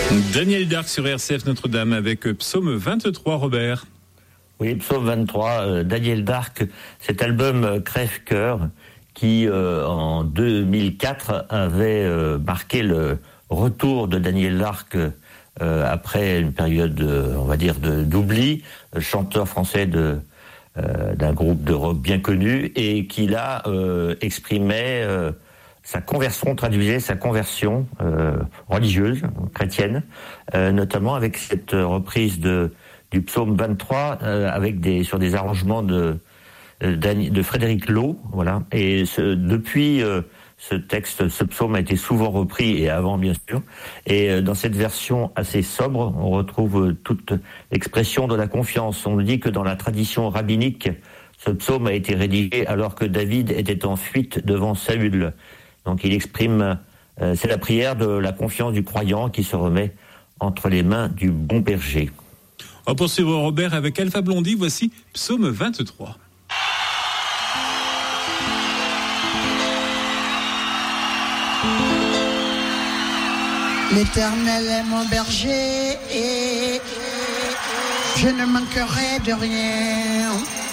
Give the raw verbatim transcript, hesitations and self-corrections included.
Daniel Darc sur R C F Notre-Dame avec Psaume vingt-trois, Robert. Oui, Psaume vingt-trois, euh, Daniel Darc, cet album euh, Crève-Cœur qui, euh, en deux mille quatre, avait euh, marqué le retour de Daniel Darc euh, après une période, euh, on va dire, de, d'oubli, euh, chanteur français de, euh, d'un groupe de rock bien connu, et qui là euh, exprimait euh, sa conversion, traduisait sa conversion euh, religieuse, chrétienne, euh, notamment avec cette reprise de du psaume vingt-trois, euh, avec des sur des arrangements de de Frédéric Lowe, voilà. Et ce, depuis euh, ce texte, ce psaume a été souvent repris, et avant bien sûr. Et euh, dans cette version assez sobre, on retrouve euh, toute l'expression de la confiance. On nous dit que dans la tradition rabbinique, ce psaume a été rédigé alors que David était en fuite devant Saül. Donc il exprime, euh, c'est la prière de la confiance du croyant qui se remet entre les mains du bon berger. On poursuit Robert avec Alpha Blondy, voici Psaume vingt-trois. L'Éternel est mon berger et je ne manquerai de rien.